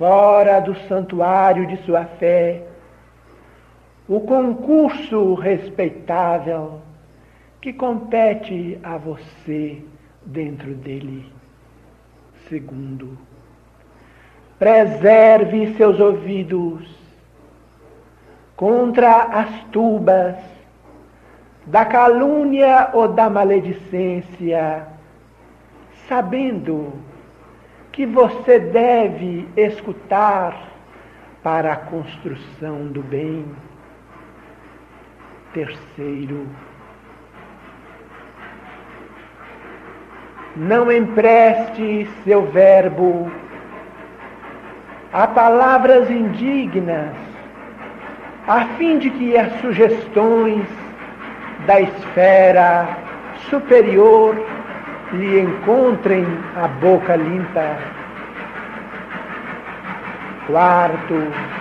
fora do santuário de sua fé, o concurso respeitável que compete a você dentro dele. Segundo, preserve seus ouvidos contra as tubas da calúnia ou da maledicência, sabendo que você deve escutar para a construção do bem. Terceiro, não empreste seu verbo a palavras indignas, a fim de que as sugestões da esfera superior lhe encontrem a boca limpa. Quarto,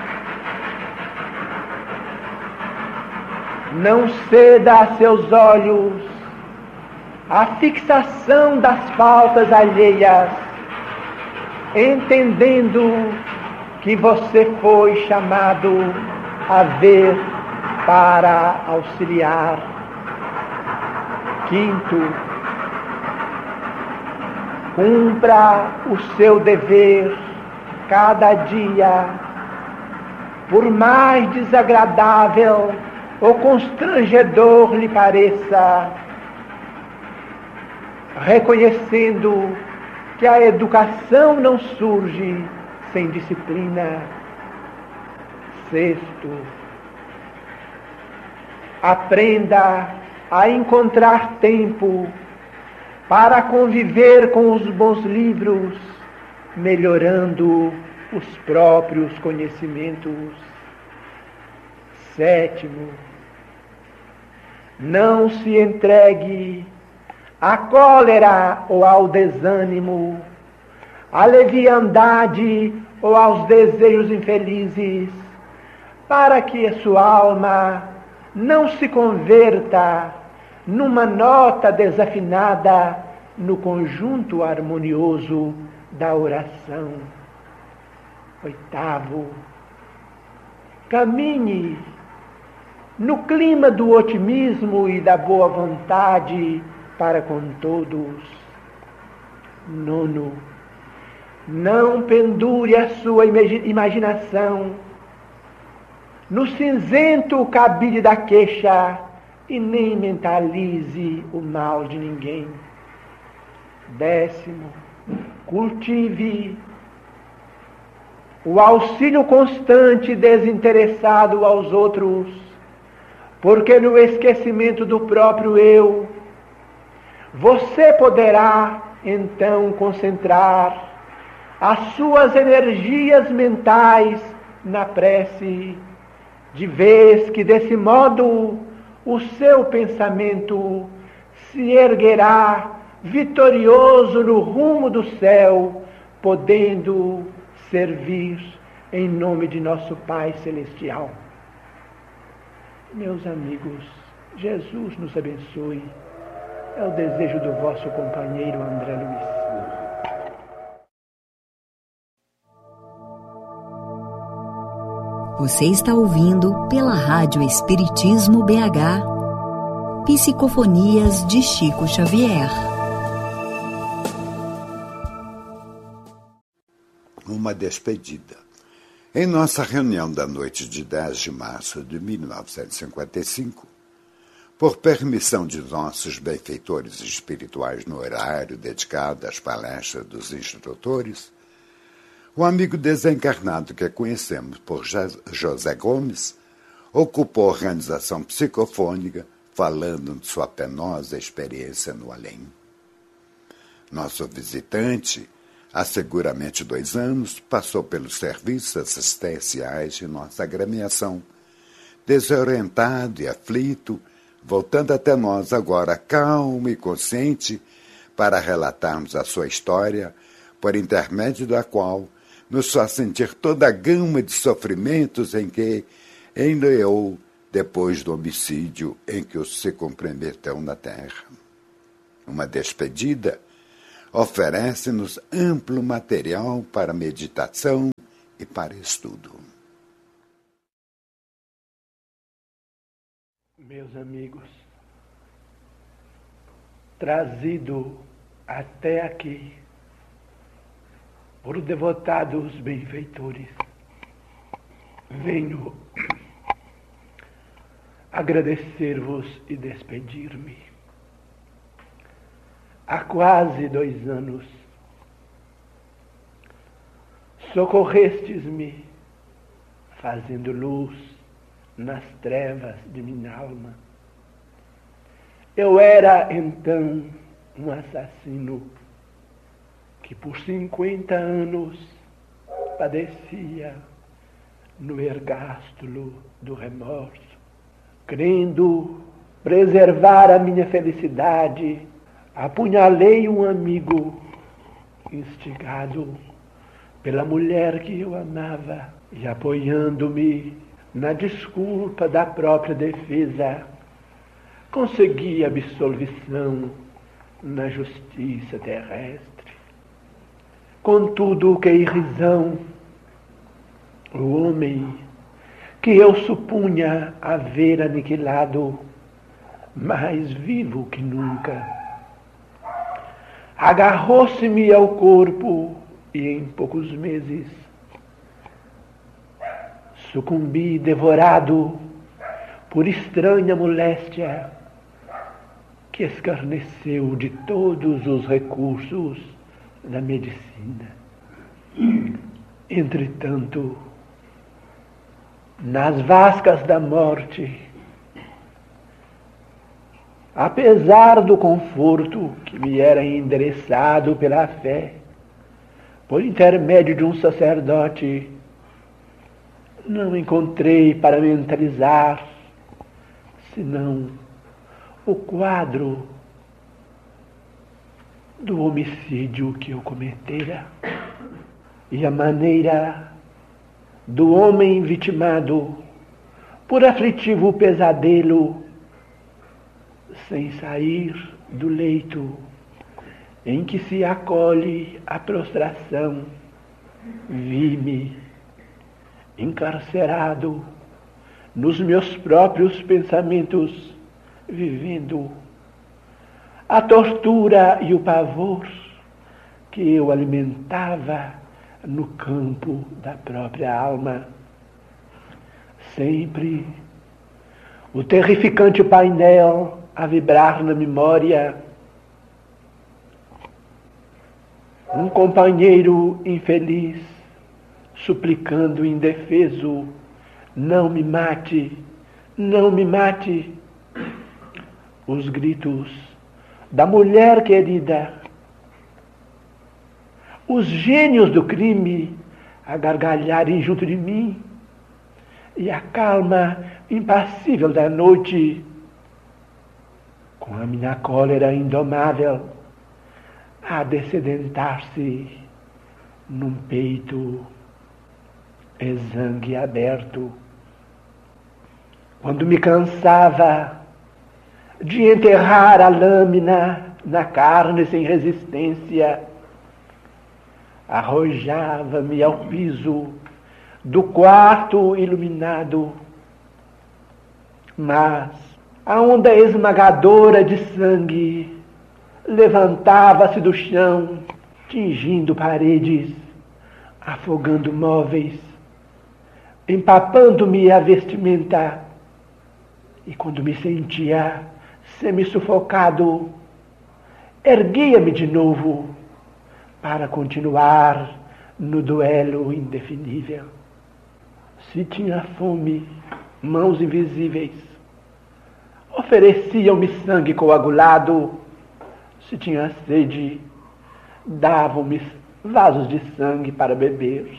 não ceda a seus olhos a fixação das faltas alheias, entendendo que você foi chamado a ver para auxiliar. Quinto, cumpra o seu dever cada dia, por mais desagradável ou constrangedor lhe pareça, reconhecendo que a educação não surge sem disciplina. Sexto, aprenda a encontrar tempo para conviver com os bons livros, melhorando os próprios conhecimentos. Sétimo, não se entregue à cólera ou ao desânimo, à leviandade ou aos desejos infelizes, para que a sua alma não se converta numa nota desafinada no conjunto harmonioso da oração. Oitavo, caminhe no clima do otimismo e da boa vontade para com todos. Nono, não pendure a sua imaginação no cinzento cabide da queixa e nem mentalize o mal de ninguém. Décimo, cultive o auxílio constante e desinteressado aos outros, porque no esquecimento do próprio eu, você poderá então concentrar as suas energias mentais na prece, de vez que desse modo o seu pensamento se erguerá vitorioso no rumo do céu, podendo servir em nome de nosso Pai Celestial. Meus amigos, Jesus nos abençoe. É o desejo do vosso companheiro André Luiz. Você está ouvindo pela Rádio Espiritismo BH, Psicofonias de Chico Xavier. Uma despedida. Em nossa reunião da noite de 10 de março de 1955, por permissão de nossos benfeitores espirituais no horário dedicado às palestras dos instrutores, o amigo desencarnado que conhecemos por José Gomes ocupou a organização psicofônica falando de sua penosa experiência no além. Nosso visitante, há seguramente 2 anos, passou pelos serviços assistenciais de nossa agremiação, desorientado e aflito, voltando até nós agora calmo e consciente para relatarmos a sua história, por intermédio da qual nos faz sentir toda a gama de sofrimentos em que enleou depois do homicídio em que os se comprometeu na terra. Uma despedida oferece-nos amplo material para meditação para estudo. Meus amigos, trazido até aqui por devotados benfeitores, venho agradecer-vos e despedir-me. Há quase 2 anos, socorrestes-me, fazendo luz nas trevas de minha alma. Eu era, então, um assassino que por 50 anos padecia no ergástulo do remorso, crendo preservar a minha felicidade, apunhalei um amigo instigado pela mulher que eu amava e apoiando-me na desculpa da própria defesa, consegui absolvição na justiça terrestre. Contudo, que irrisão, o homem que eu supunha haver aniquilado, mais vivo que nunca, agarrou-se-me ao corpo e em poucos meses sucumbi devorado por estranha moléstia que escarneceu de todos os recursos da medicina. Entretanto, nas vascas da morte, apesar do conforto que me era endereçado pela fé, por intermédio de um sacerdote, não encontrei para mentalizar senão o quadro do homicídio que eu cometera e a maneira do homem vitimado por aflitivo pesadelo, sem sair do leito em que se acolhe a prostração, vi-me encarcerado nos meus próprios pensamentos, vivendo a tortura e o pavor que eu alimentava no campo da própria alma. Sempre o terrificante painel a vibrar na memória. Um companheiro infeliz suplicando indefeso: não me mate, não me mate. Os gritos da mulher querida, os gênios do crime a gargalharem junto de mim, e a calma impassível da noite, com a minha cólera indomável, a descedentar-se num peito exangue aberto. Quando me cansava de enterrar a lâmina na carne sem resistência, arrojava-me ao piso do quarto iluminado. Mas a onda esmagadora de sangue levantava-se do chão, tingindo paredes, afogando móveis, empapando-me a vestimenta. E quando me sentia semi-sufocado, erguia-me de novo para continuar no duelo indefinível. Se tinha fome, mãos invisíveis ofereciam-me sangue coagulado. Se tinha sede, davam-me vasos de sangue para beber.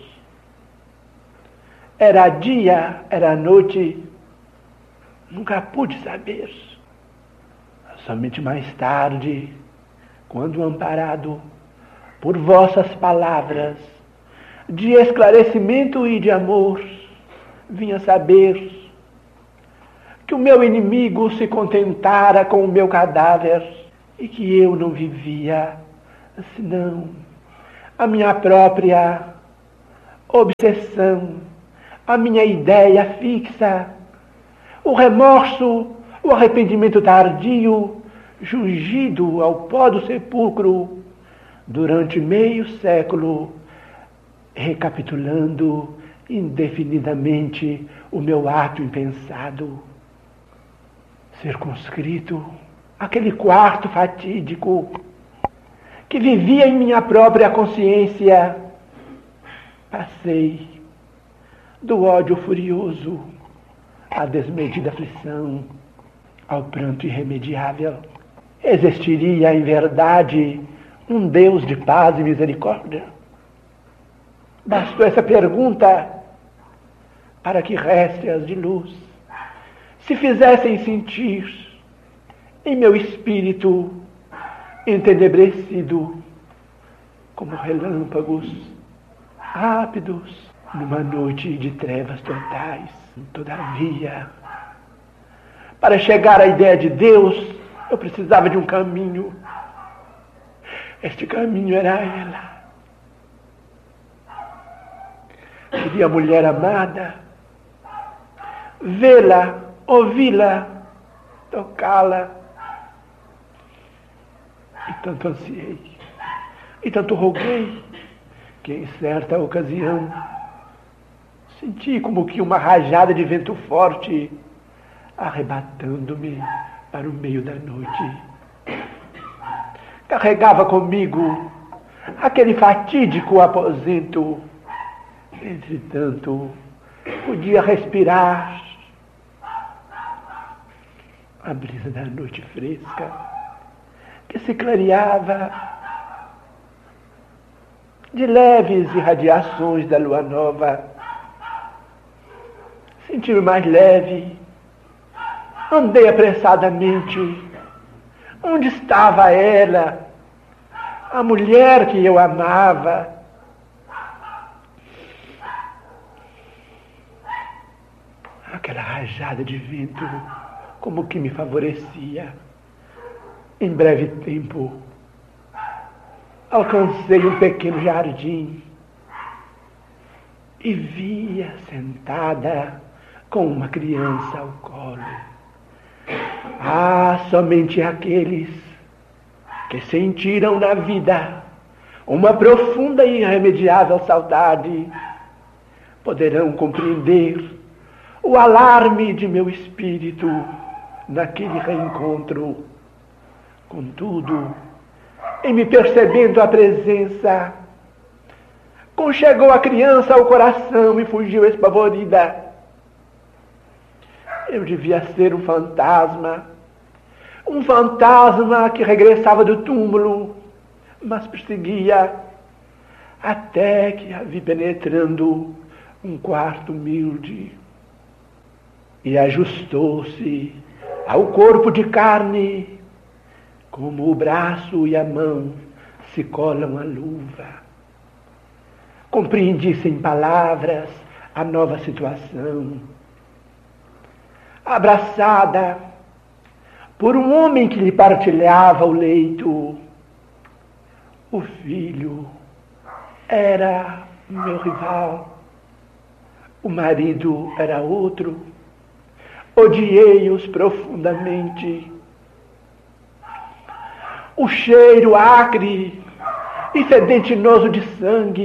Era dia, era noite, nunca pude saber. Somente mais tarde, quando amparado por vossas palavras de esclarecimento e de amor, vinha saber que o meu inimigo se contentara com o meu cadáver e que eu não vivia senão a minha própria obsessão, a minha ideia fixa, o remorso, o arrependimento tardio, jungido ao pó do sepulcro, durante meio século, recapitulando indefinidamente o meu ato impensado, circunscrito àquele quarto fatídico que vivia em minha própria consciência. Passei do ódio furioso à desmedida aflição, ao pranto irremediável. Existiria, em verdade, um Deus de paz e misericórdia? Bastou essa pergunta para que réstias de luz se fizessem sentir em meu espírito entenebrecido como relâmpagos rápidos numa noite de trevas totais. Todavia, para chegar à ideia de Deus, eu precisava de um caminho. Este caminho era ela. Queria a mulher amada, vê-la, ouvi-la, tocá-la. E tanto ansiei, e tanto roguei, que em certa ocasião senti como que uma rajada de vento forte arrebatando-me para o meio da noite. Carregava comigo aquele fatídico aposento. Entretanto, podia respirar a brisa da noite fresca, que se clareava de leves irradiações da lua nova. Senti-me mais leve. Andei apressadamente. Onde estava ela? A mulher que eu amava? Aquela rajada de vento como que me favorecia. Em breve tempo, alcancei um pequeno jardim e via sentada com uma criança ao colo. Somente aqueles que sentiram na vida uma profunda e irremediável saudade poderão compreender o alarme de meu espírito naquele reencontro. Contudo, em me percebendo a presença, conchegou a criança ao coração e fugiu espavorida. Eu devia ser um fantasma que regressava do túmulo, mas perseguia, até que a vi penetrando um quarto humilde e ajustou-se ao corpo de carne, como o braço e a mão se colam à luva. Compreendi sem palavras a nova situação. Abraçada por um homem que lhe partilhava o leito, o filho era meu rival, o marido era outro. Odiei-os profundamente. O cheiro acre e fedentinoso de sangue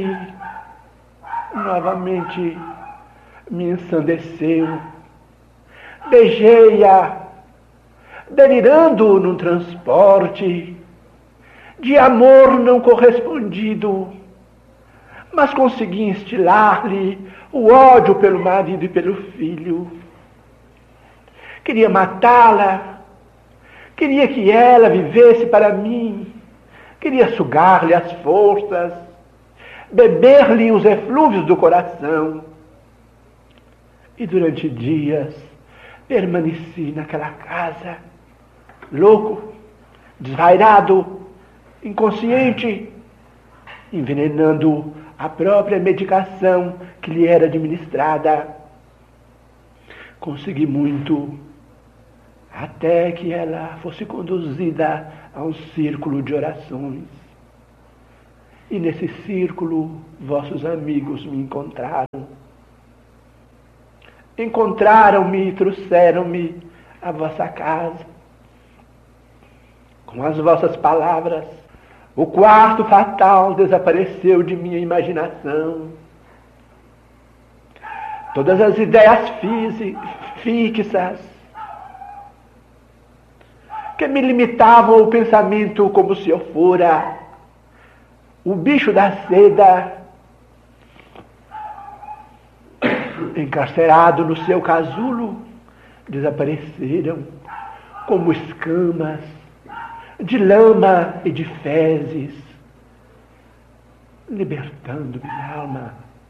novamente me ensandeceu. Beijei-a, delirando num transporte de amor não correspondido, mas consegui instilar-lhe o ódio pelo marido e pelo filho. Queria matá-la, queria que ela vivesse para mim, queria sugar-lhe as forças, beber-lhe os eflúvios do coração. E durante dias permaneci naquela casa, louco, desvairado, inconsciente, envenenando a própria medicação que lhe era administrada. Consegui muito, até que ela fosse conduzida a um círculo de orações. E nesse círculo, vossos amigos me encontraram. Encontraram-me e trouxeram-me à vossa casa. Com as vossas palavras, o quarto fatal desapareceu de minha imaginação. Todas as ideias fixas que me limitavam ao pensamento como se eu fora o bicho da seda, encarcerado no seu casulo, desapareceram como escamas de lama e de fezes, libertando minha alma.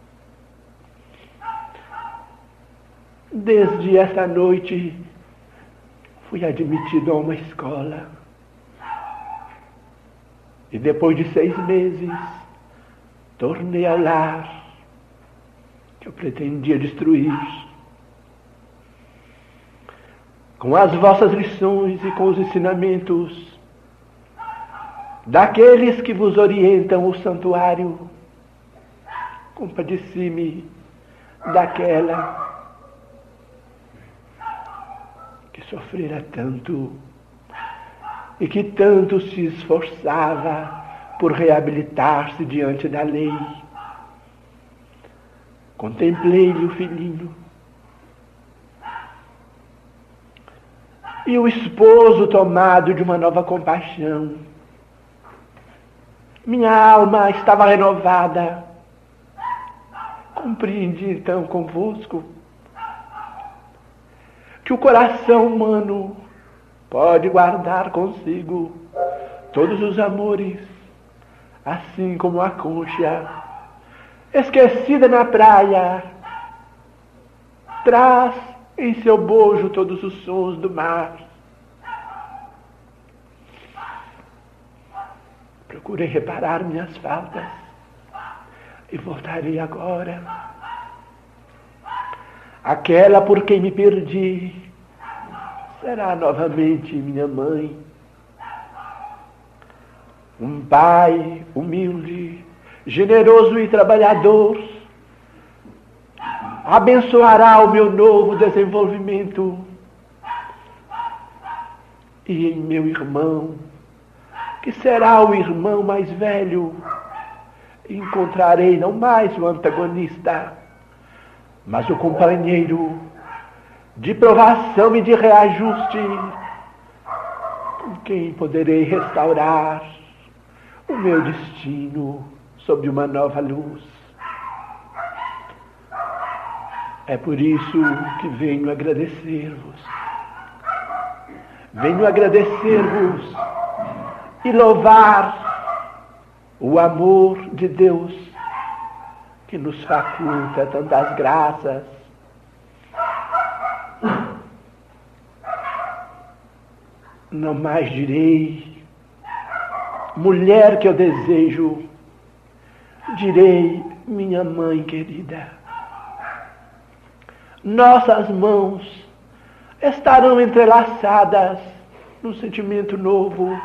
Desde essa noite, fui admitido a uma escola. E depois de 6 meses, tornei ao lar que eu pretendia destruir. Com as vossas lições e com os ensinamentos daqueles que vos orientam o santuário, compadeci-me daquela que sofrera tanto e que tanto se esforçava por reabilitar-se diante da lei. Contemplei-lhe o filhinho e o esposo tomado de uma nova compaixão. Minha alma estava renovada. Compreendi então convosco que o coração humano pode guardar consigo todos os amores, assim como a concha, esquecida na praia, traz em seu bojo todos os sons do mar. Procurei reparar minhas faltas e voltarei agora. Aquela por quem me perdi será novamente minha mãe. Um pai humilde, generoso e trabalhador abençoará o meu novo desenvolvimento. E em meu irmão, que será o irmão mais velho, encontrarei não mais o antagonista, mas o companheiro de provação e de reajuste, com quem poderei restaurar o meu destino sob uma nova luz. É por isso que venho agradecer-vos. Venho agradecer-vos e louvar o amor de Deus que nos faculta tantas graças. Não mais direi, mulher que eu desejo, direi, minha mãe querida. Nossas mãos estarão entrelaçadas num sentimento novo.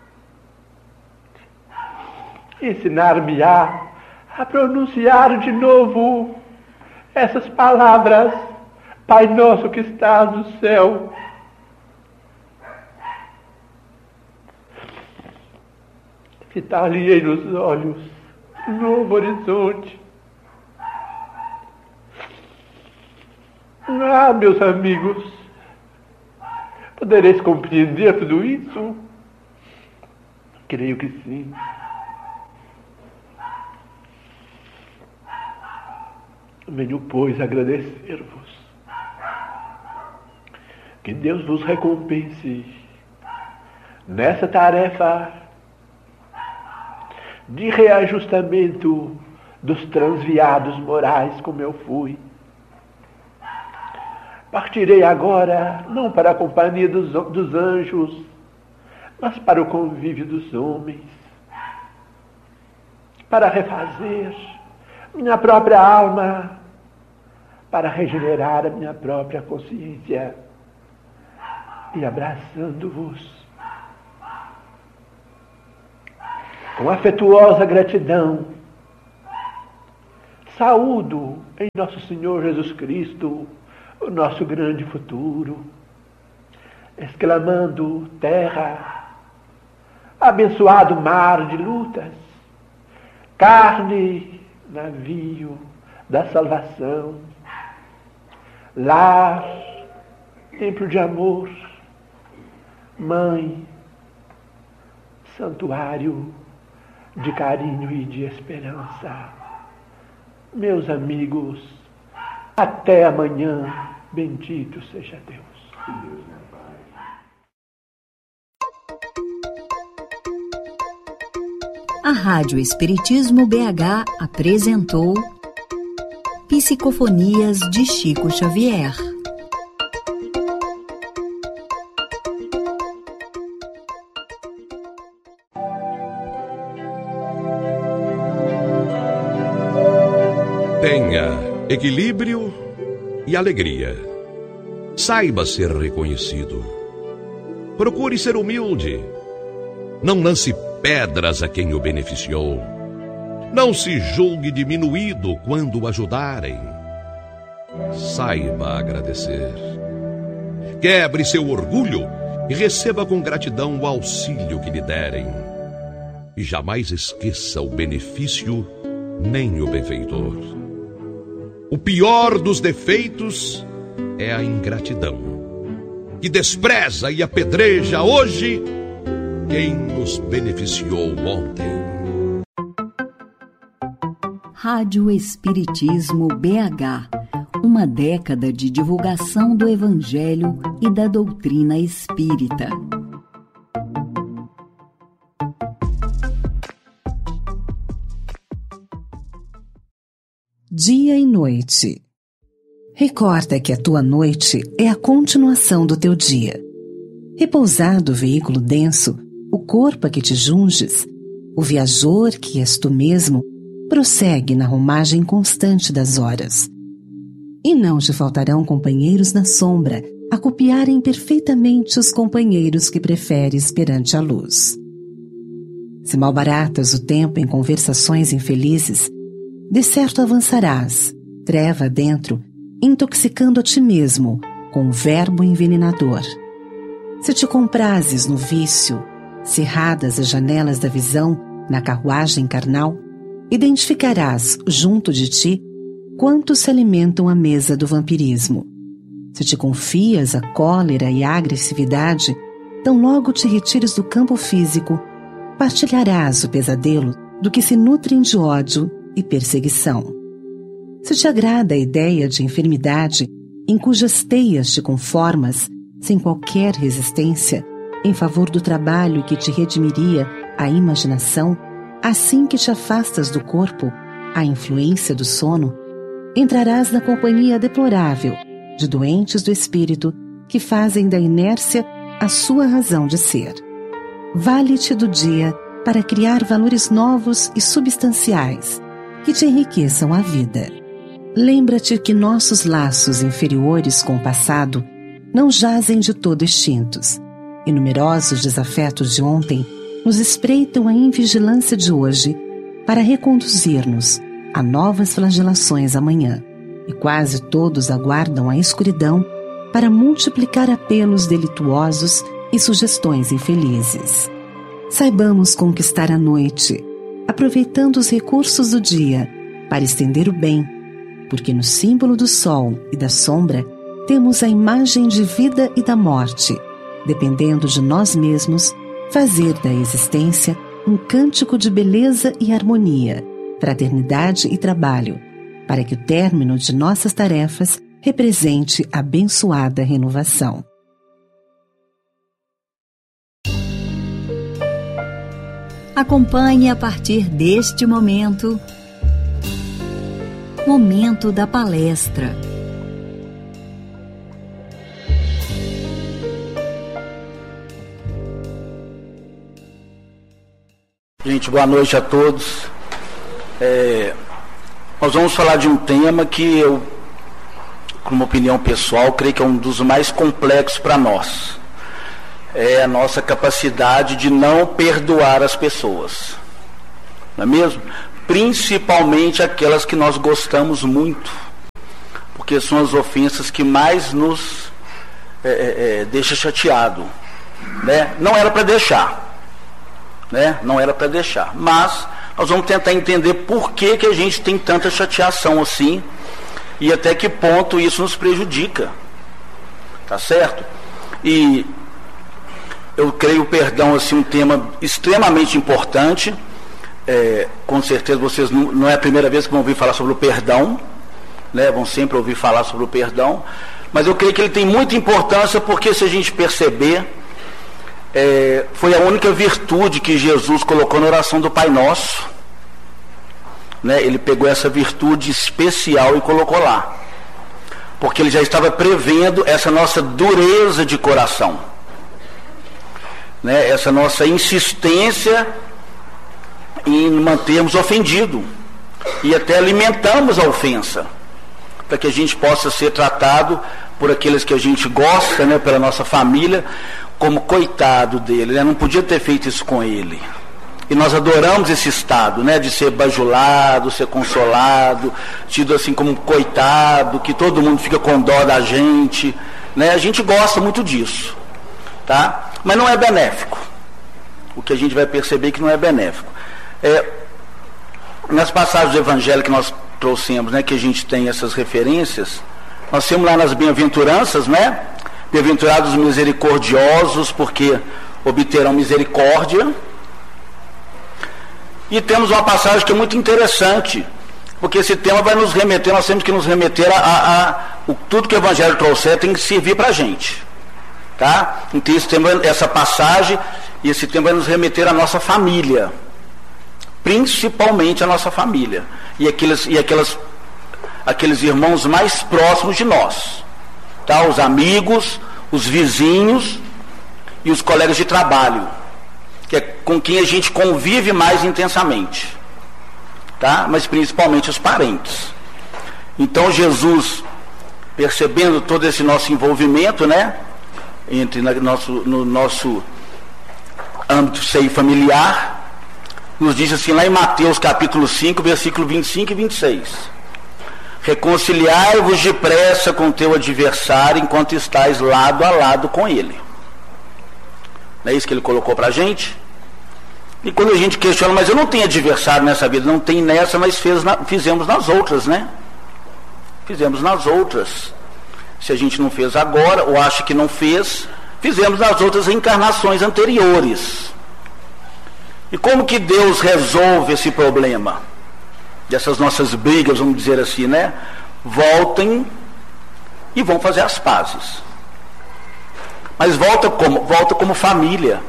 Ensinar-me-á a pronunciar de novo essas palavras: Pai nosso que estás no céu. Fitar-lhe-ei nos olhos um novo horizonte. Ah, meus amigos, podereis compreender tudo isso? Creio que sim. Venho, pois, agradecer-vos. Que Deus vos recompense nessa tarefa de reajustamento dos transviados morais como eu fui. Partirei agora, não para a companhia dos anjos, mas para o convívio dos homens, para refazer minha própria alma, para regenerar a minha própria consciência. E abraçando-vos, Com afetuosa gratidão, saúdo em nosso Senhor Jesus Cristo, o nosso grande futuro, exclamando: terra, abençoado mar de lutas, carne, navio da salvação, lar, templo de amor, mãe, santuário de carinho e de esperança. Meus amigos, até amanhã, bendito seja Deus. Que Deus me abençoe. A Rádio Espiritismo BH apresentou Psicofonias de Chico Xavier. Tenha equilíbrio e alegria. Saiba ser reconhecido. Procure ser humilde. Não lance pedras a quem o beneficiou. Não se julgue diminuído quando o ajudarem. Saiba agradecer. Quebre seu orgulho e receba com gratidão o auxílio que lhe derem. E jamais esqueça o benefício nem o benfeitor. O pior dos defeitos é a ingratidão, que despreza e apedreja hoje quem nos beneficiou ontem. Rádio Espiritismo BH, uma década de divulgação do Evangelho e da doutrina espírita. Dia e noite. Recorda que a tua noite é a continuação do teu dia. Repousado o veículo denso, o corpo a que te junges, o viajor que és tu mesmo, prossegue na romagem constante das horas. E não te faltarão companheiros na sombra a copiarem perfeitamente os companheiros que preferes perante a luz. Se malbaratas o tempo em conversações infelizes, de certo avançarás, treva dentro, intoxicando a ti mesmo com o verbo envenenador. Se te comprases no vício, cerradas as janelas da visão na carruagem carnal, identificarás junto de ti quantos se alimentam à mesa do vampirismo. Se te confias à cólera e à agressividade, tão logo te retires do campo físico, partilharás o pesadelo do que se nutrem de ódio e perseguição. Se te agrada a ideia de enfermidade em cujas teias te conformas, sem qualquer resistência, em favor do trabalho que te redimiria a imaginação, assim que te afastas do corpo, a influência do sono, entrarás na companhia deplorável de doentes do espírito que fazem da inércia a sua razão de ser. Vale-te do dia para criar valores novos e substanciais que te enriqueçam a vida. Lembra-te que nossos laços inferiores com o passado não jazem de todo extintos, e numerosos desafetos de ontem nos espreitam a invigilância de hoje para reconduzir-nos a novas flagelações amanhã, e quase todos aguardam a escuridão para multiplicar apelos delituosos e sugestões infelizes. Saibamos conquistar a noite, aproveitando os recursos do dia para estender o bem, porque no símbolo do sol e da sombra temos a imagem de vida e da morte, dependendo de nós mesmos, fazer da existência um cântico de beleza e harmonia, fraternidade e trabalho, para que o término de nossas tarefas represente abençoada renovação. Acompanhe a partir deste momento da palestra. Gente, boa noite a todos. Nós vamos falar de um tema que eu, como opinião pessoal, creio que é um dos mais complexos para nós. É a nossa capacidade de não perdoar as pessoas. não é mesmo? Principalmente aquelas que nós gostamos muito, porque são as ofensas que mais nos deixa chateado, né? Não era para deixar, né? Não era para deixar, mas nós vamos tentar entender por que a gente tem tanta chateação assim e até que ponto isso nos prejudica, tá certo? E eu creio o perdão assim um tema extremamente importante. Com certeza vocês não é a primeira vez que vão ouvir falar sobre o perdão, né? Vão sempre ouvir falar sobre o perdão, mas eu creio que ele tem muita importância porque, se a gente perceber, foi a única virtude que Jesus colocou na oração do Pai Nosso, né? Ele pegou essa virtude especial e colocou lá, porque ele já estava prevendo essa nossa dureza de coração, né? Essa nossa insistência em mantermos ofendido, e até alimentamos a ofensa, para que a gente possa ser tratado por aqueles que a gente gosta, né, pela nossa família, como coitado dele, né? Não podia ter feito isso com ele. E nós adoramos esse estado, né, de ser bajulado, ser consolado, tido assim como coitado, que todo mundo fica com dó da gente, né? A gente gosta muito disso, tá? Mas não é benéfico. O que a gente vai perceber é que não é benéfico. Nas passagens do Evangelho que nós trouxemos, né, que a gente tem essas referências, nós temos lá nas bem-aventuranças, né? Bem-aventurados os misericordiosos, porque obterão misericórdia. E temos uma passagem que é muito interessante, porque esse tema vai nos remeter, nós temos que nos remeter tudo que o Evangelho trouxer tem que servir para a gente, tá? Então essa passagem e esse tema vai nos remeter à nossa família, principalmente a nossa família e aqueles irmãos mais próximos de nós, tá? Os amigos, os vizinhos e os colegas de trabalho, que é com quem a gente convive mais intensamente, tá? Mas principalmente os parentes. Então Jesus, percebendo todo esse nosso envolvimento, né, no nosso âmbito seio familiar, nos diz assim lá em Mateus capítulo 5, versículo 25 e 26. Reconciliai-vos depressa com teu adversário enquanto estais lado a lado com ele. Não é isso que ele colocou para a gente? E quando a gente questiona, mas eu não tenho adversário nessa vida, não tem nessa, mas fizemos nas outras, né? Fizemos nas outras. Se a gente não fez agora, ou acha que não fez, fizemos nas outras encarnações anteriores. E como que Deus resolve esse problema? Dessas nossas brigas, vamos dizer assim, né? Voltem e vão fazer as pazes. Mas volta como família.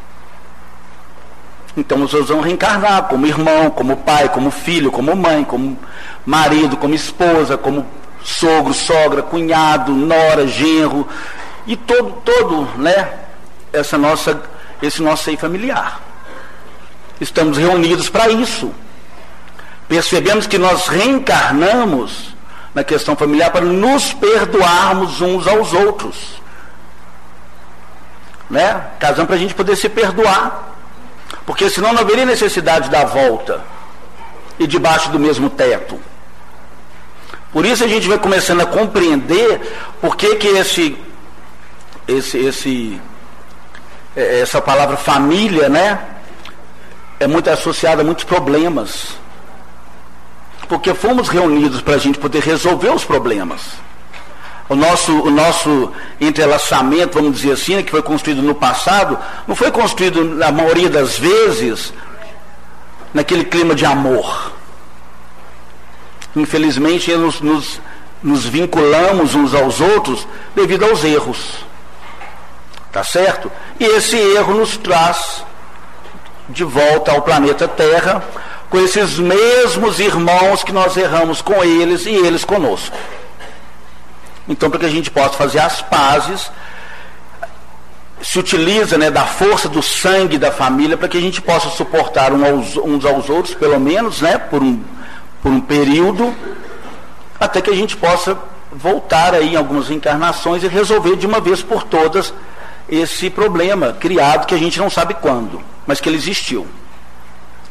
Então vocês vão reencarnar como irmão, como pai, como filho, como mãe, como marido, como esposa, como sogro, sogra, cunhado, nora, genro, e todo, né? Esse nosso seio familiar. Estamos reunidos para isso. Percebemos que nós reencarnamos na questão familiar para nos perdoarmos uns aos outros, né? Casamos para a gente poder se perdoar, porque senão não haveria necessidade da volta e debaixo do mesmo teto. Por isso a gente vai começando a compreender por que essa palavra família, né, é muito associada a muitos problemas. Porque fomos reunidos para a gente poder resolver os problemas. O nosso entrelaçamento, vamos dizer assim, que foi construído no passado, não foi construído, na maioria das vezes, naquele clima de amor. Infelizmente, nos vinculamos uns aos outros devido aos erros. Tá certo? E esse erro nos traz de volta ao planeta Terra, com esses mesmos irmãos que nós erramos com eles e eles conosco. Então, para que a gente possa fazer as pazes, se utiliza, né, da força do sangue da família para que a gente possa suportar uns aos outros, pelo menos, né, por um período, até que a gente possa voltar aí em algumas encarnações e resolver de uma vez por todas esse problema criado que a gente não sabe quando, mas que ele existiu.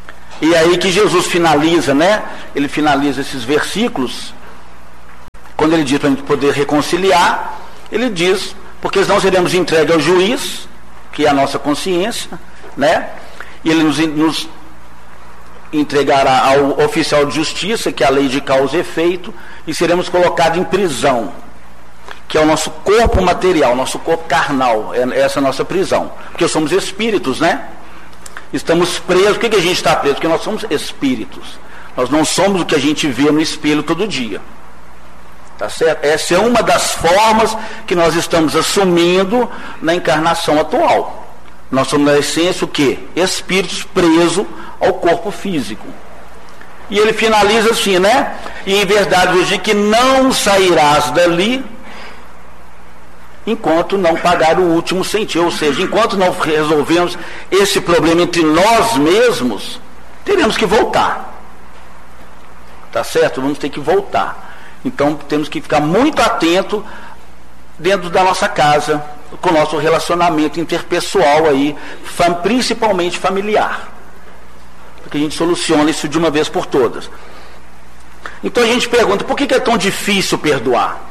E aí que Jesus finaliza, né? Ele finaliza esses versículos, quando ele diz para a gente poder reconciliar, ele diz, porque senão seremos entregues ao juiz, que é a nossa consciência, né? E ele nos entregará ao oficial de justiça, que é a lei de causa e efeito, e seremos colocados em prisão, que é o nosso corpo material, nosso corpo carnal, é essa a nossa prisão, porque somos espíritos, né? Estamos presos. Por que a gente está preso? Porque nós somos espíritos, nós não somos o que a gente vê no espelho todo dia, tá certo? Essa é uma das formas que nós estamos assumindo na encarnação atual. Nós somos na essência o quê? Espíritos presos ao corpo físico. E ele finaliza assim, né? E em verdade hoje que não sairás dali enquanto não pagar o último centavo. Ou seja, enquanto não resolvemos esse problema entre nós mesmos, teremos que voltar. Tá certo? Vamos ter que voltar. Então temos que ficar muito atento dentro da nossa casa, com o nosso relacionamento interpessoal aí, principalmente familiar. Para que a gente solucione isso de uma vez por todas. Então a gente pergunta, por que é tão difícil perdoar?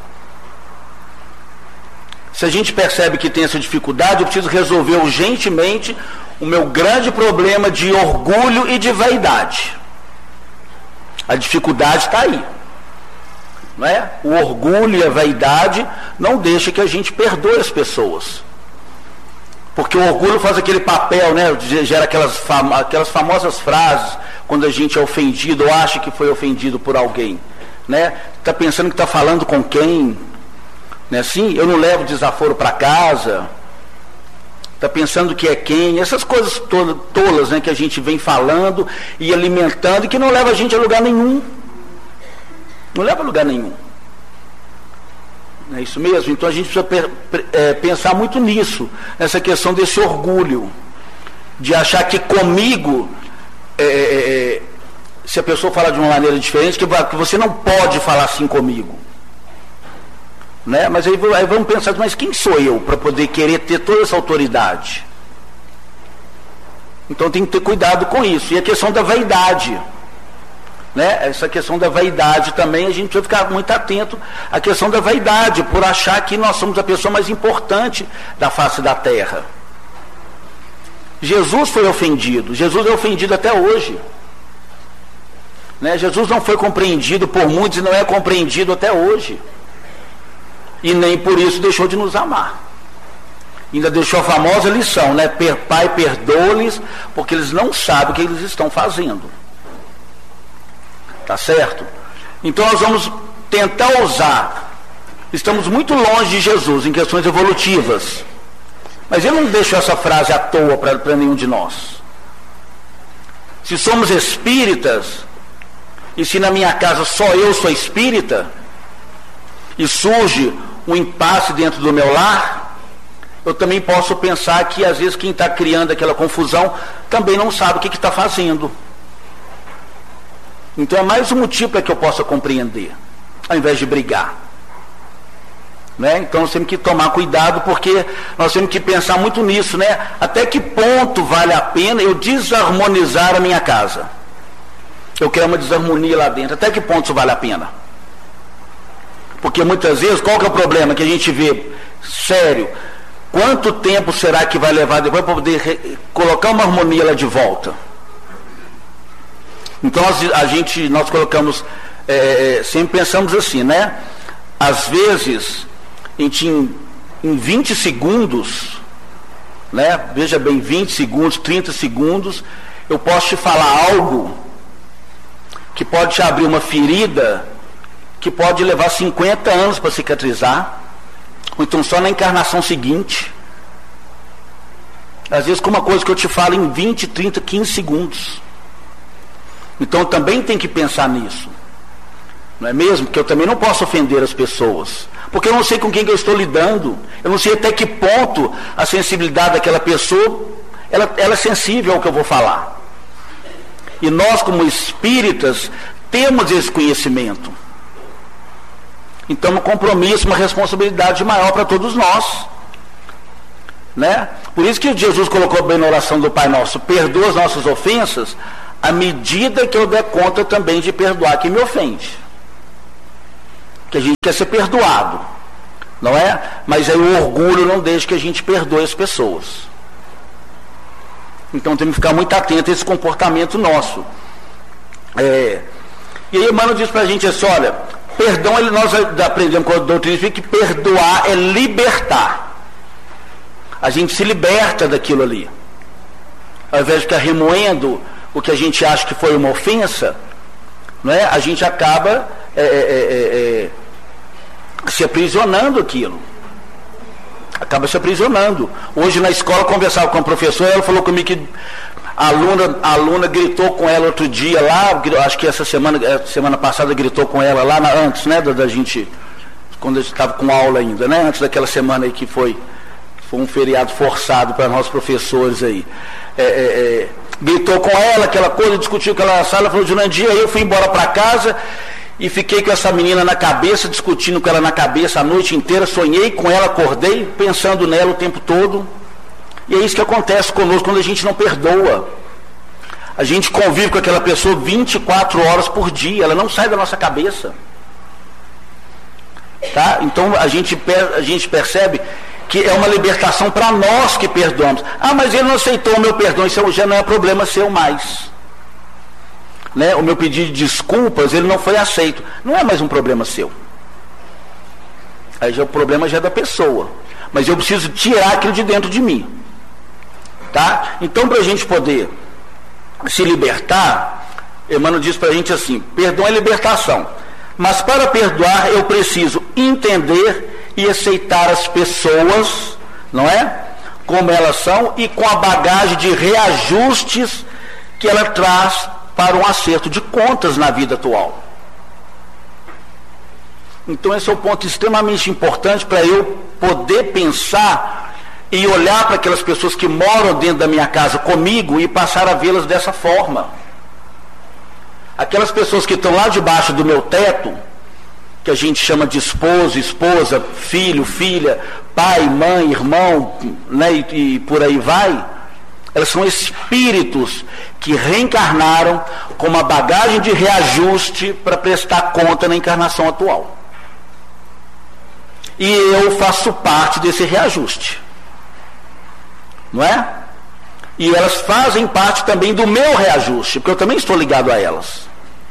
Se a gente percebe que tem essa dificuldade, eu preciso resolver urgentemente o meu grande problema de orgulho e de vaidade. A dificuldade está aí. Não é? O orgulho e a vaidade não deixam que a gente perdoe as pessoas. Porque o orgulho faz aquele papel, né? Gera aquelas famosas frases, quando a gente é ofendido ou acha que foi ofendido por alguém. Né? Está pensando que está falando com quem? Não é assim? Eu não levo desaforo para casa. Está pensando que é quem? Essas coisas tolas, né, que a gente vem falando e alimentando e que não leva a gente a lugar nenhum. Não leva a lugar nenhum. Não é isso mesmo? Então a gente precisa pensar muito nisso, nessa questão desse orgulho, de achar que comigo, se a pessoa falar de uma maneira diferente, que você não pode falar assim comigo. Né? Mas aí vamos pensar, mas quem sou eu para poder querer ter toda essa autoridade? Então tem que ter cuidado com isso. E a questão da vaidade, né? Essa questão da vaidade também, a gente precisa ficar muito atento à questão da vaidade, por achar que nós somos a pessoa mais importante da face da terra. Jesus foi ofendido, Jesus é ofendido até hoje, né? Jesus não foi compreendido por muitos e não é compreendido até hoje. E nem por isso deixou de nos amar. Ainda deixou a famosa lição, né? Pai, perdoa-lhes, porque eles não sabem o que eles estão fazendo. Tá certo? Então nós vamos tentar usar. Estamos muito longe de Jesus em questões evolutivas. Mas ele não deixou essa frase à toa para nenhum de nós. Se somos espíritas, e se na minha casa só eu sou espírita, e surge um impasse dentro do meu lar, eu também posso pensar que às vezes quem está criando aquela confusão também não sabe o que está fazendo. Então é mais um motivo para que eu possa compreender, ao invés de brigar. Né? Então nós temos que tomar cuidado, porque nós temos que pensar muito nisso, né? Até que ponto vale a pena eu desarmonizar a minha casa? Eu quero uma desarmonia lá dentro. Até que ponto isso vale a pena? Porque muitas vezes, qual que é o problema que a gente vê? Sério, quanto tempo será que vai levar depois para poder colocar uma harmonia lá de volta? Então nós colocamos, sempre pensamos assim, né? Às vezes, a gente em 20 segundos, né? Veja bem, 20 segundos, 30 segundos, eu posso te falar algo que pode te abrir uma ferida que pode levar 50 anos para cicatrizar, ou então só na encarnação seguinte. Às vezes com uma coisa que eu te falo em 20, 30, 15 segundos. Então também tem que pensar nisso. Não é mesmo? Porque eu também não posso ofender as pessoas. Porque eu não sei com quem que eu estou lidando. Eu não sei até que ponto a sensibilidade daquela pessoa, ela é sensível ao que eu vou falar. E nós, como espíritas, temos esse conhecimento. Então, um compromisso, uma responsabilidade maior para todos nós. Né? Por isso que Jesus colocou bem na oração do Pai Nosso: perdoa as nossas ofensas, à medida que eu der conta também de perdoar quem me ofende. Que a gente quer ser perdoado, não é? Mas aí o orgulho não deixa que a gente perdoe as pessoas. Então temos que ficar muito atento a esse comportamento nosso. E aí Emmanuel diz para a gente assim, olha, perdão, nós aprendemos com a doutrina espírita que perdoar é libertar. A gente se liberta daquilo ali. Ao invés de ficar remoendo o que a gente acha que foi uma ofensa, não é? A gente acaba se aprisionando aquilo. Acaba se aprisionando. Hoje na escola, conversava com a professora, ela falou comigo que a aluna gritou com ela outro dia lá, acho que semana passada gritou com ela lá, antes, né, da gente, quando a gente estava com aula ainda, né, antes daquela semana aí que foi um feriado forçado para nós professores aí. Gritou com ela, aquela coisa, discutiu com ela na sala, falou, Jurandir, aí eu fui embora para casa e fiquei com essa menina na cabeça, discutindo com ela na cabeça a noite inteira, sonhei com ela, acordei pensando nela o tempo todo. E é isso que acontece conosco quando a gente não perdoa. A gente convive com aquela pessoa 24 horas por dia, ela não sai da nossa cabeça. Tá? Então a gente percebe que é uma libertação para nós que perdoamos. Ah, mas ele não aceitou o meu perdão, isso já não é problema seu mais. Né? O meu pedido de desculpas, ele não foi aceito. Não é mais um problema seu. Aí já o problema já é da pessoa. Mas eu preciso tirar aquilo de dentro de mim. Tá? Então, para a gente poder se libertar, Emmanuel diz para a gente assim, perdão é libertação. Mas para perdoar, eu preciso entender e aceitar as pessoas, não é? Como elas são e com a bagagem de reajustes que ela traz para um acerto de contas na vida atual. Então esse é um ponto extremamente importante para eu poder pensar e olhar para aquelas pessoas que moram dentro da minha casa comigo e passar a vê-las dessa forma. Aquelas pessoas que estão lá debaixo do meu teto, que a gente chama de esposo, esposa, filho, filha, pai, mãe, irmão, né, e por aí vai, elas são espíritos que reencarnaram com uma bagagem de reajuste para prestar conta na encarnação atual. E eu faço parte desse reajuste. Não é? E elas fazem parte também do meu reajuste, porque eu também estou ligado a elas.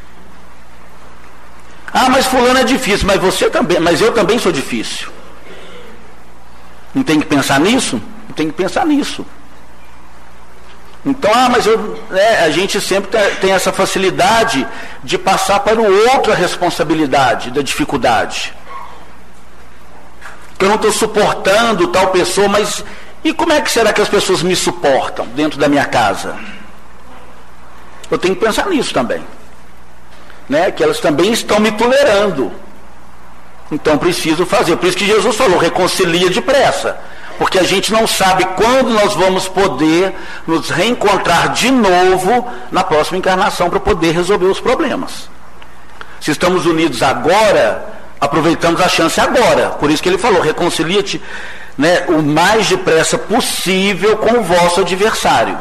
Ah, mas fulano é difícil, mas você também, mas eu também sou difícil. Não tem que pensar nisso? Não tem que pensar nisso. Então, mas a gente sempre tem essa facilidade de passar para o outro a responsabilidade da dificuldade. Eu não estou suportando tal pessoa, mas e como é que será que as pessoas me suportam dentro da minha casa? Eu tenho que pensar nisso também. Né? Que elas também estão me tolerando. Então preciso fazer. Por isso que Jesus falou, reconcilia depressa. Porque a gente não sabe quando nós vamos poder nos reencontrar de novo na próxima encarnação para poder resolver os problemas. Se estamos unidos agora, aproveitamos a chance agora. Por isso que ele falou, reconcilia-te, né, o mais depressa possível com o vosso adversário.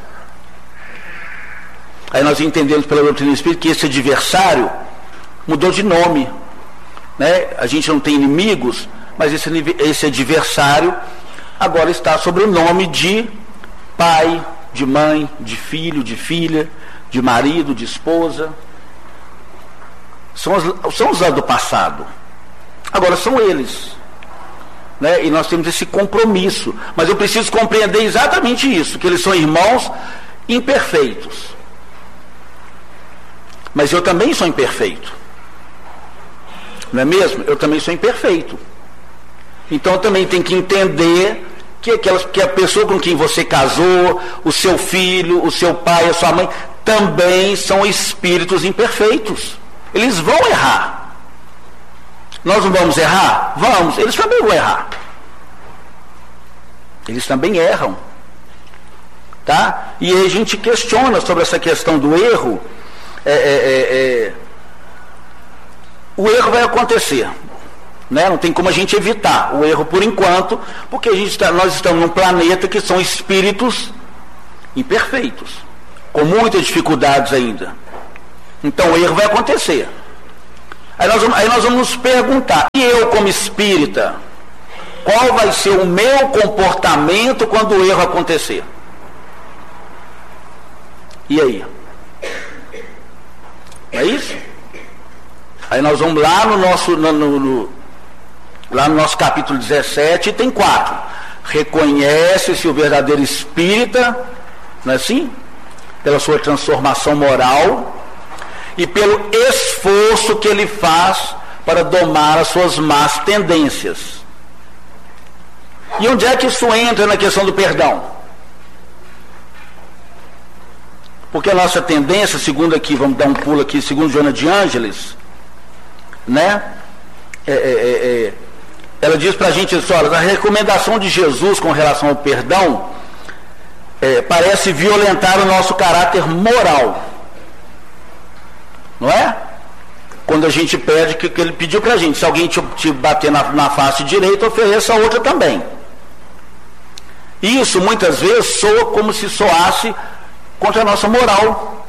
Aí nós entendemos pela doutrina espírita que esse adversário mudou de nome. Né? A gente não tem inimigos, mas esse adversário agora está sob o nome de pai, de mãe, de filho, de filha, de marido, de esposa. São os lá do passado. Agora são eles. Né? E nós temos esse compromisso. Mas eu preciso compreender exatamente isso, que eles são irmãos imperfeitos. Mas eu também sou imperfeito. Não é mesmo? Eu também sou imperfeito. Então eu também tenho que entender que a pessoa com quem você casou, o seu filho, o seu pai, a sua mãe, também são espíritos imperfeitos. Eles vão errar. Nós não vamos errar? Vamos. Eles também vão errar. Eles também erram. Tá? E aí a gente questiona sobre essa questão do erro. O erro vai acontecer, né? Não tem como a gente evitar o erro por enquanto, porque nós estamos num planeta que são espíritos imperfeitos. com muitas dificuldades ainda. Então o erro vai acontecer. Aí nós vamos nos perguntar, e eu como espírita, qual vai ser o meu comportamento quando o erro acontecer? E aí? Não é isso? Aí nós vamos lá no nosso capítulo 17, tem 4. Reconhece-se o verdadeiro espírita, não é assim? Pela sua transformação moral e pelo esforço que ele faz para domar as suas más tendências. E onde é que isso entra na questão do perdão? Porque a nossa tendência, segundo aqui, vamos dar um pulo aqui, segundo Joana de Ângeles, né? Ela diz para a gente assim, olha, a recomendação de Jesus com relação ao perdão parece violentar o nosso caráter moral. Não é? Quando a gente pede que ele pediu para a gente, se alguém te bater na face direita, ofereça a outra também. Isso muitas vezes soa como se soasse contra a nossa moral.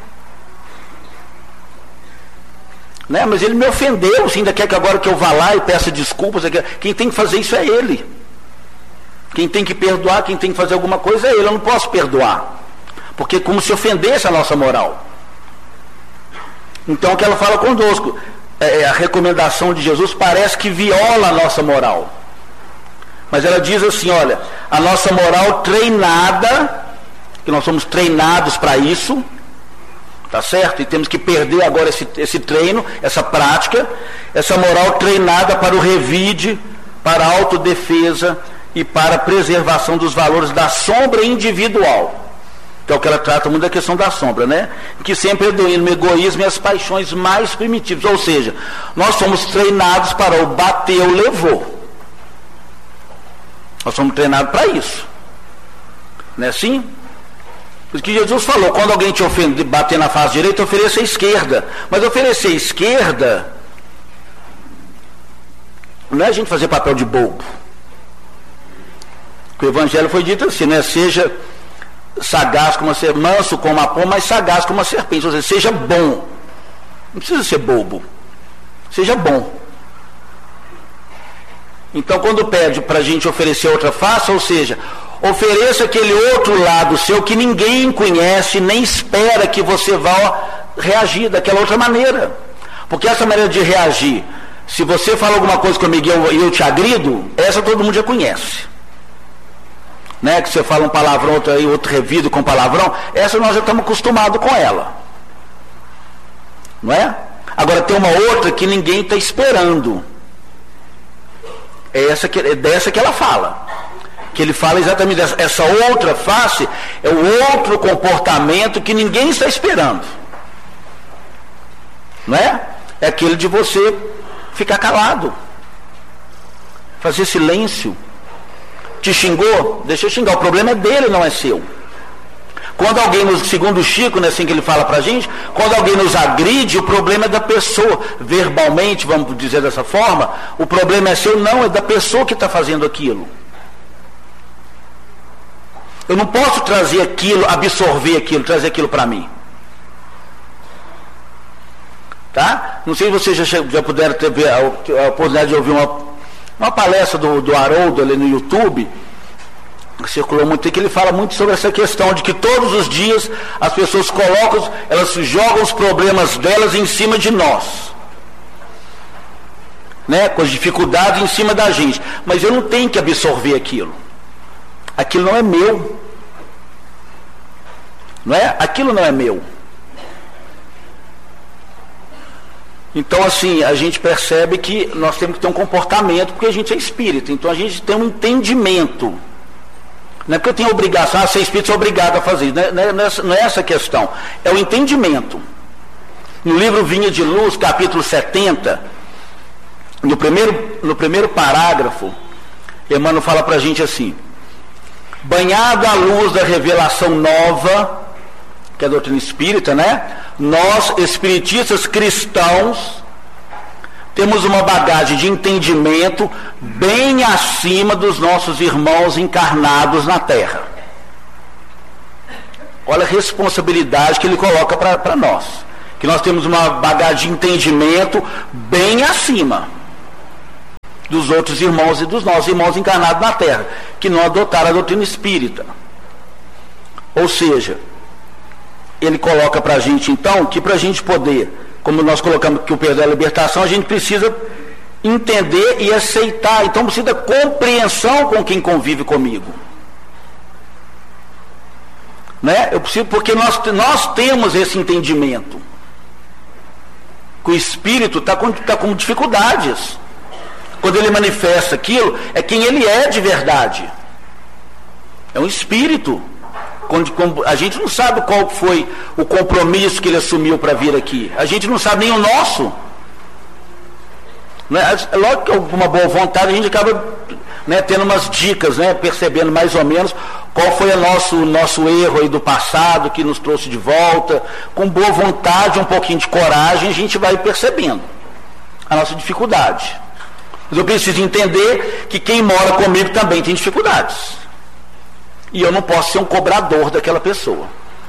Né? Mas ele me ofendeu, assim, ainda quer que agora que eu vá lá e peça desculpas. Quem tem que fazer isso é ele. Quem tem que perdoar, quem tem que fazer alguma coisa é ele. Eu não posso perdoar, porque é como se ofendesse a nossa moral. Então o que ela fala conosco, a recomendação de Jesus parece que viola a nossa moral. Mas ela diz assim, olha, a nossa moral treinada, que nós somos treinados para isso, tá certo? E temos que perder agora esse treino, essa prática, essa moral treinada para o revide, para a autodefesa e para a preservação dos valores da sombra individual. Que é o que ela trata muito da questão da sombra, né? Que sempre predomina o egoísmo e as paixões mais primitivas. Ou seja, nós somos treinados para o bateu, levou. Nós somos treinados para isso. Não é assim? Por isso que Jesus falou, quando alguém te ofende, bater na face direita, ofereça a esquerda. Mas oferecer a esquerda não é a gente fazer papel de bobo. O evangelho foi dito assim, né? Seja sagaz como manso como a pomba, mas sagaz como a serpente. Ou seja, seja bom. Não precisa ser bobo. Seja bom. Então, quando pede para a gente oferecer outra face, ou seja, ofereça aquele outro lado seu que ninguém conhece, nem espera que você vá reagir daquela outra maneira. Porque essa maneira de reagir, se você fala alguma coisa comigo e eu te agrido, essa todo mundo já conhece. Né, que você fala um palavrão, outro revido com palavrão, essa nós já estamos acostumados com ela. Não é? Agora tem uma outra que ninguém está esperando. É dessa que ela fala. Que ele fala exatamente dessa. Essa outra face é o outro comportamento que ninguém está esperando. Não é? É aquele de você ficar calado. Fazer silêncio. Te xingou? Deixa eu xingar. O problema é dele, não é seu. Quando alguém, segundo o Chico, né, assim que ele fala pra gente, quando alguém nos agride, o problema é da pessoa. Verbalmente, vamos dizer dessa forma, o problema é seu, não, é da pessoa que está fazendo aquilo. Eu não posso trazer aquilo, absorver aquilo, trazer aquilo para mim. Tá? Não sei se vocês já puderam ter a oportunidade de ouvir uma palestra do Haroldo ali no YouTube, que circulou muito, que ele fala muito sobre essa questão de que todos os dias as pessoas elas jogam os problemas delas em cima de nós, né, com as dificuldades em cima da gente, mas eu não tenho que absorver aquilo não é meu, não é? Aquilo não é meu. Então, assim, a gente percebe que nós temos que ter um comportamento, porque a gente é espírita, então a gente tem um entendimento. Não é porque eu tenho obrigação, ser espírita sou obrigado a fazer isso, não é essa a questão, é o entendimento. No livro Vinha de Luz, capítulo 70, no primeiro parágrafo, Emmanuel fala para a gente assim: banhado à luz da revelação nova, que é a doutrina espírita, né? Nós, espiritistas cristãos, temos uma bagagem de entendimento bem acima dos nossos irmãos encarnados na Terra. Olha a responsabilidade que ele coloca para nós. Que nós temos uma bagagem de entendimento bem acima dos outros irmãos e dos nossos irmãos encarnados na Terra, que não adotaram a doutrina espírita. Ou seja, ele coloca para a gente, então, que para a gente poder, como nós colocamos que o perdão é a libertação, a gente precisa entender e aceitar. Então precisa de compreensão com quem convive comigo. Né? Eu preciso, porque nós temos esse entendimento. Que o espírito está com dificuldades. Quando ele manifesta aquilo, é quem ele é de verdade. É um espírito. Quando a gente não sabe qual foi o compromisso que ele assumiu para vir aqui. A gente não sabe nem o nosso. Né? Logo que com uma boa vontade a gente acaba, né, tendo umas dicas, né, percebendo mais ou menos qual foi o nosso erro aí do passado que nos trouxe de volta. Com boa vontade, um pouquinho de coragem, a gente vai percebendo a nossa dificuldade. Mas eu preciso entender que quem mora comigo também tem dificuldades. E eu não posso ser um cobrador daquela pessoa.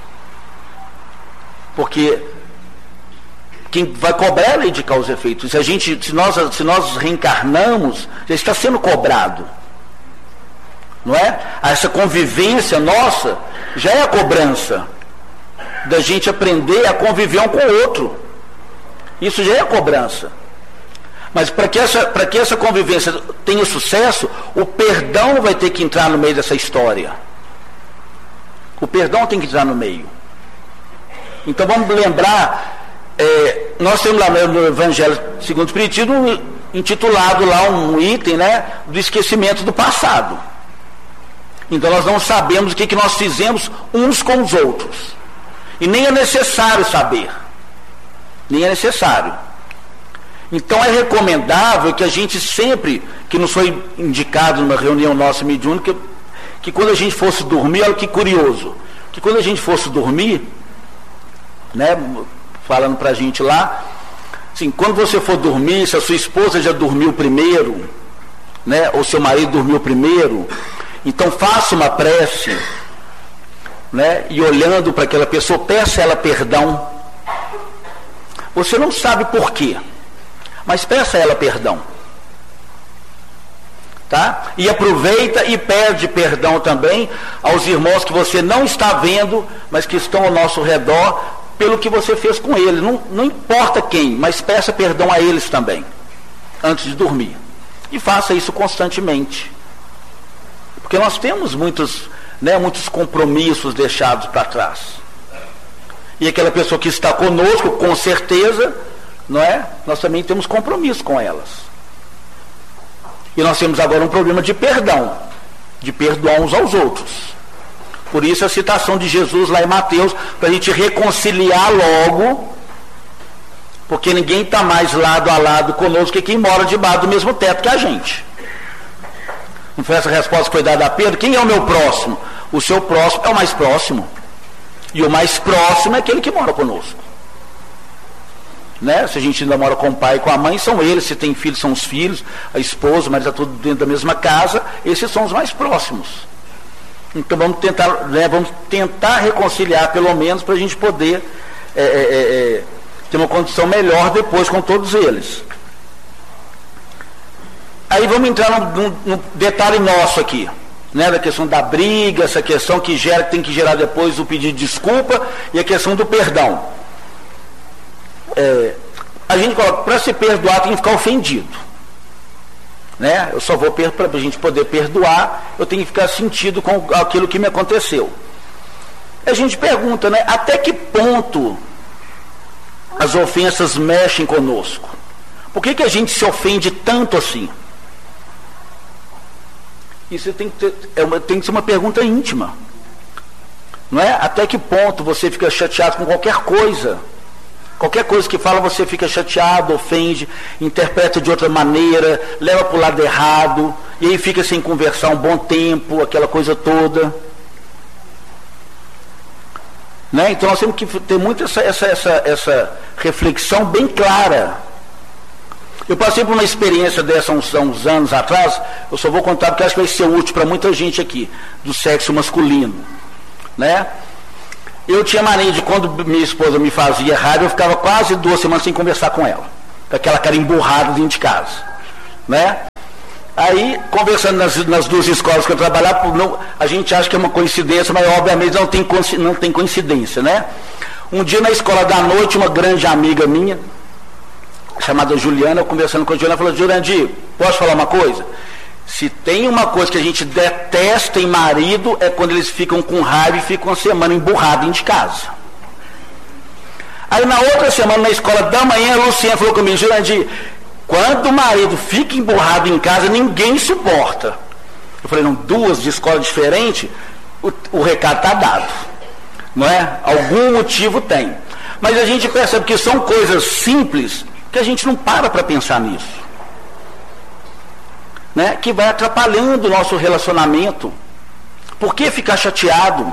Porque quem vai cobrar é a lei de causa e efeito. Se nós reencarnamos, já está sendo cobrado. Não é? Essa convivência nossa já é a cobrança. Da gente aprender a conviver um com o outro. Isso já é a cobrança. Mas para que essa convivência tenha sucesso, o perdão vai ter que entrar no meio dessa história. O perdão tem que entrar no meio. Então vamos lembrar, nós temos lá no Evangelho segundo o Espiritismo, intitulado lá um item, né, do esquecimento do passado. Então nós não sabemos o que nós fizemos uns com os outros. E nem é necessário saber. Nem é necessário. Então é recomendável que a gente sempre, que nos foi indicado numa reunião nossa mediúnica, que quando a gente fosse dormir, olha que curioso, que quando a gente fosse dormir, né, falando pra gente lá, assim, quando você for dormir, se a sua esposa já dormiu primeiro, né, ou seu marido dormiu primeiro, então faça uma prece, né, e olhando para aquela pessoa, peça a ela perdão. Você não sabe por quê, mas peça a ela perdão. Tá? E aproveita e pede perdão também aos irmãos que você não está vendo, mas que estão ao nosso redor, pelo que você fez com eles. Não importa quem, mas peça perdão a eles também, antes de dormir. E faça isso constantemente. Porque nós temos muitos compromissos deixados para trás. E aquela pessoa que está conosco, com certeza, não é? Nós também temos compromisso com elas. E nós temos agora um problema de perdão, de perdoar uns aos outros. Por isso a citação de Jesus lá em Mateus, para a gente reconciliar logo, porque ninguém está mais lado a lado conosco que quem mora debaixo do mesmo teto que a gente. Não foi essa a resposta que foi dada a Pedro? Quem é o meu próximo? O seu próximo é o mais próximo. E o mais próximo é aquele que mora conosco. Né? Se a gente ainda mora com o pai e com a mãe, são eles. Se tem filhos, são os filhos, a esposa, mas está tudo dentro da mesma casa. Esses são os mais próximos. Então vamos tentar reconciliar, pelo menos, para a gente poder ter uma condição melhor depois com todos eles. Aí vamos entrar num detalhe nosso aqui, né, da questão da briga, essa questão que tem que gerar depois o pedido de desculpa e a questão do perdão. A gente coloca, para se perdoar tem que ficar ofendido, né? Eu só vou para a gente poder perdoar, eu tenho que ficar sentido com aquilo que me aconteceu. A gente pergunta, né, até que ponto as ofensas mexem conosco? Por que a gente se ofende tanto assim? Isso tem que ser uma pergunta íntima, não é? Até que ponto você fica chateado com qualquer coisa? Qualquer coisa que fala, você fica chateado, ofende, interpreta de outra maneira, leva para o lado errado, e aí fica sem conversar um bom tempo, aquela coisa toda. Né? Então nós temos que ter muito essa reflexão bem clara. Eu passei por uma experiência dessa uns anos atrás, eu só vou contar porque acho que vai ser útil para muita gente aqui, do sexo masculino. Né? eu tinha mania de, quando minha esposa me fazia raiva, eu ficava quase 2 semanas sem conversar com ela. Com aquela cara emburrada dentro de casa. Né? Aí, conversando nas 2 escolas que eu trabalhava, a gente acha que é uma coincidência, mas obviamente não tem coincidência, né? Um dia na escola da noite, uma grande amiga minha, chamada Juliana, eu conversando com a Juliana, falou: Jurandir, posso falar uma coisa? Se tem uma coisa que a gente detesta em marido, é quando eles ficam com raiva e ficam uma semana emburrados dentro de casa. Aí na outra semana, na escola da manhã, a Luciana falou comigo: Jurandir, quando o marido fica emburrado em casa, ninguém suporta. Eu falei: não, 2 de escola diferente, o recado está dado. Não é? Algum motivo tem. Mas a gente percebe que são coisas simples que a gente não para pensar nisso. Né? Que vai atrapalhando o nosso relacionamento. Por que ficar chateado?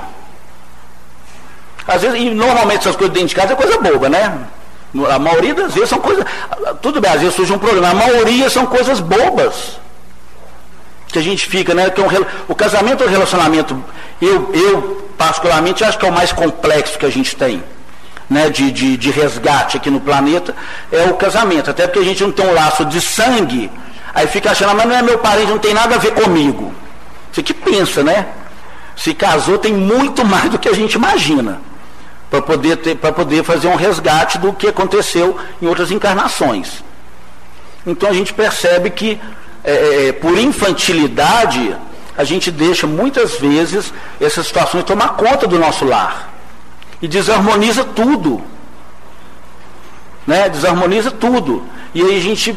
Às vezes, e normalmente essas coisas dentro de casa é coisa boba, né? A maioria das vezes são coisas... Tudo bem, às vezes surge um problema. A maioria são coisas bobas. Que a gente fica, né? Que o casamento é um relacionamento... Eu particularmente acho que é o mais complexo que a gente tem. Né? De resgate aqui no planeta. É o casamento. Até porque a gente não tem um laço de sangue... Aí fica achando: mas não é meu parente, não tem nada a ver comigo. Você que pensa, né? Se casou, tem muito mais do que a gente imagina. Para poder fazer um resgate do que aconteceu em outras encarnações. Então a gente percebe que, por infantilidade, a gente deixa muitas vezes essas situações tomar conta do nosso lar. E desarmoniza tudo. Né? Desarmoniza tudo. E aí a gente...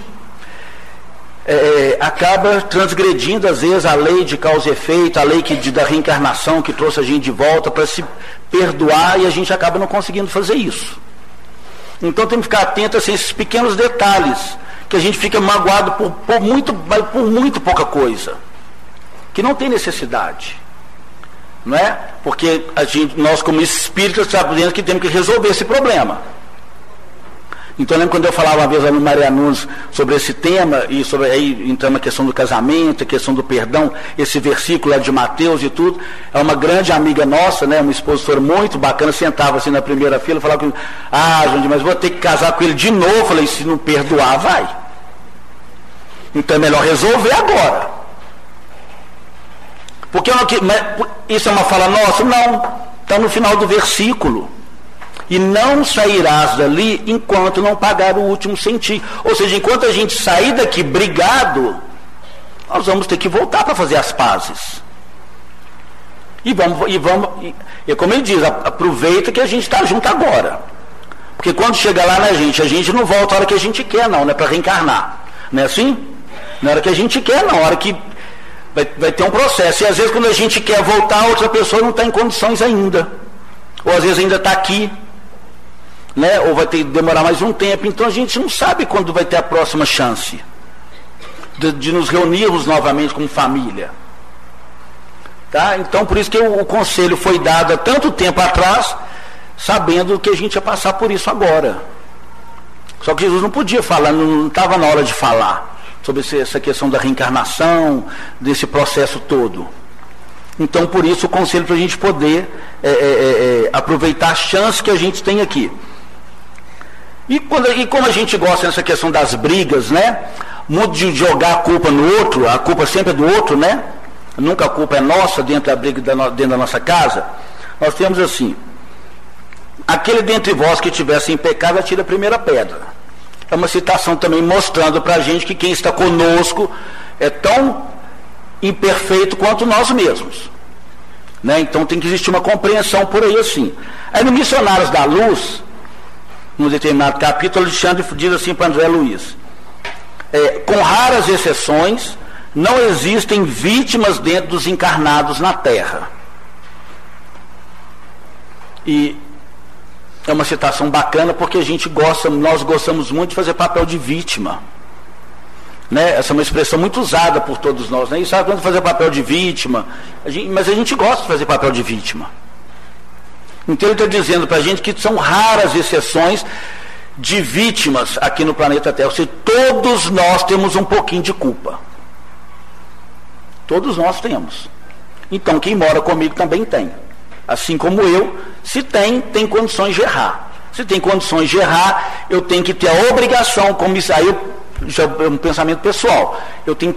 acaba transgredindo às vezes a lei de causa e efeito, a lei da reencarnação que trouxe a gente de volta para se perdoar, e a gente acaba não conseguindo fazer isso. Então tem que ficar atento assim, a esses pequenos detalhes, que a gente fica magoado por muito pouca coisa, que não tem necessidade, não é? Porque nós como espíritas sabemos que temos que resolver esse problema. Então eu lembro quando eu falava uma vez lá no Maria Nunes sobre esse tema, e sobre aí entrando a questão do casamento, a questão do perdão, esse versículo lá de Mateus e tudo, é uma grande amiga nossa, né, uma expositora muito bacana, sentava assim na primeira fila e falava comigo: Jandir, mas vou ter que casar com ele de novo. Eu falei: se não perdoar, vai. Então é melhor resolver agora. Porque isso é uma fala nossa? Não, está no final do versículo. E não sairás dali enquanto não pagar o último centavo. Ou seja, enquanto a gente sair daqui brigado, nós vamos ter que voltar para fazer as pazes. E como ele diz, aproveita que a gente está junto agora. Porque quando chega lá a gente não volta a hora que a gente quer, não é para reencarnar. Não é assim? Na hora que a gente quer, não. A hora que vai ter um processo. E às vezes quando a gente quer voltar, a outra pessoa não está em condições ainda. Ou às vezes ainda está aqui. Né? Ou vai ter que demorar mais um tempo. Então a gente não sabe quando vai ter a próxima chance de nos reunirmos novamente como família. Tá? Então por isso que o conselho foi dado há tanto tempo atrás, sabendo que a gente ia passar por isso agora. Só que Jesus não podia falar, não estava na hora de falar sobre essa questão da reencarnação, desse processo todo. Então por isso o conselho para a gente poder aproveitar a chance que a gente tem aqui. E como a gente gosta dessa questão das brigas, né? Muito de jogar a culpa no outro, a culpa sempre é do outro, né? Nunca a culpa é nossa dentro da briga dentro da nossa casa. Nós temos assim: aquele dentre vós que estiver sem pecado, atira a primeira pedra. É uma citação também mostrando para a gente que quem está conosco é tão imperfeito quanto nós mesmos. Né? Então tem que existir uma compreensão por aí assim. Aí no Missionários da Luz, num determinado capítulo, Alexandre diz assim para André Luiz: com raras exceções, não existem vítimas dentro dos encarnados na Terra. E é uma citação bacana porque nós gostamos muito de fazer papel de vítima. Né? Essa é uma expressão muito usada por todos nós. Né? E sabe quando fazer papel de vítima? Mas a gente gosta de fazer papel de vítima. Então ele está dizendo para a gente que são raras exceções de vítimas aqui no planeta Terra. Ou seja, todos nós temos um pouquinho de culpa. Todos nós temos. Então quem mora comigo também tem. assim como eu, se tem condições de errar. Se tem condições de errar, eu tenho que ter a obrigação, como isso aí já é um pensamento pessoal, eu tenho